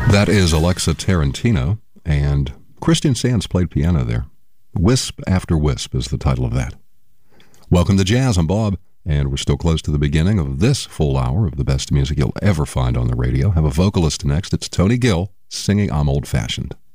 That is Alexa Tarantino, and Christian Sands played piano there. Wisp After Wisp is the title of that. Welcome to Jazz. I'm Bob, and we're still close to the beginning of this full hour of the best music you'll ever find on the radio. Have a vocalist next. It's Tony Gill singing I'm Old Fashioned.